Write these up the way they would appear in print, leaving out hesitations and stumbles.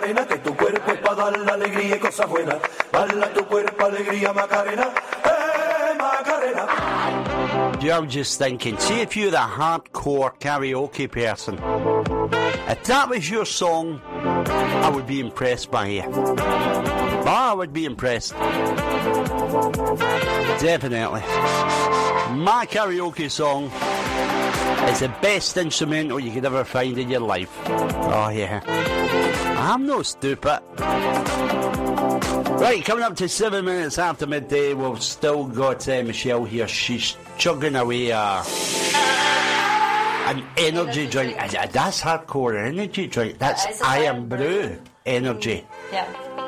Macarena, que tu cuerpo es para dar la alegría y cosas buenas. Baila tu cuerpo, alegría, Macarena, Macarena. I'm just thinking, see if you're a hardcore karaoke person, if that was your song, I would be impressed by you. I would be impressed. Definitely. My karaoke song is the best instrumental you could ever find in your life. Oh yeah. I'm no stupid. Right, coming up to 7 minutes after midday, we've still got Michelle here. She's chugging away an energy drink. That's hardcore energy drink. That's Iron Brew energy. Yeah.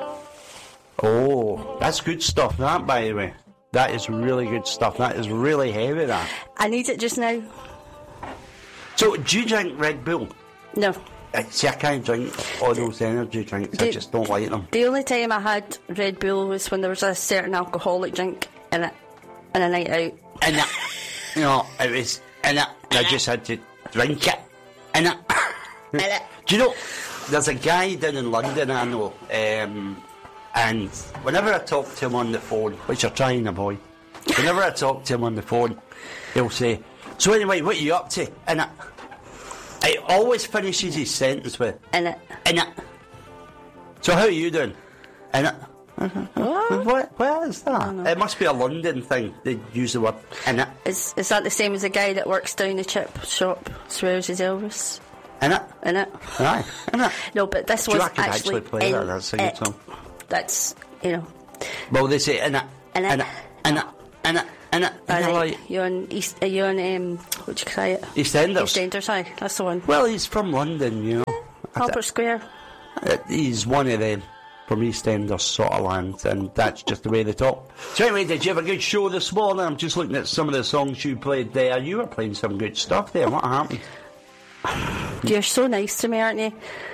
Oh, that's good stuff, that, by the way. That is really good stuff. That is really heavy, that. I need it just now. So, do you drink Red Bull? No. See, I can't drink all those energy drinks. I just don't like them. The only time I had Red Bull was when there was a certain alcoholic drink in it, on a night out. In it. You know, it was in it. I just had to drink it. In it. In it. Do you know, there's a guy down in London I know, and whenever I talk to him on the phone, which I try and avoid, whenever I talk to him on the phone, he'll say, so anyway, what are you up to? In it. He always finishes his sentence with In it. In it. So how are you doing? In it. What is that? It must be a London thing. They use the word in it. Is that the same as the guy that works down the chip shop, swears he's Elvis? In it. In it. Aye. In it. No, but this was actually play that. That's a good song. That's, you know. Well, they say in it. In it. In it. In it. In it. In it. You're on what do you call it? EastEnders. EastEnders, aye, that's the one. Well, he's from London, you know. Albert Square. He's one of them from EastEnders sort of land, and that's just the way they talk. So anyway, did you have a good show this morning? I'm just looking at some of the songs you played there. You were playing some good stuff there. What happened? You're so nice to me, aren't you?